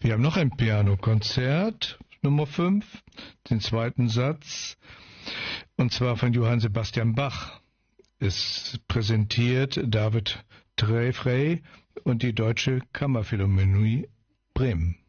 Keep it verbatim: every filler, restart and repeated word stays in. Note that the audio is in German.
Wir haben noch ein Pianokonzert, Nummer fünf, den zweiten Satz, und zwar von Johann Sebastian Bach. Es präsentiert David Trefrey und die Deutsche Kammerphilharmonie Bremen.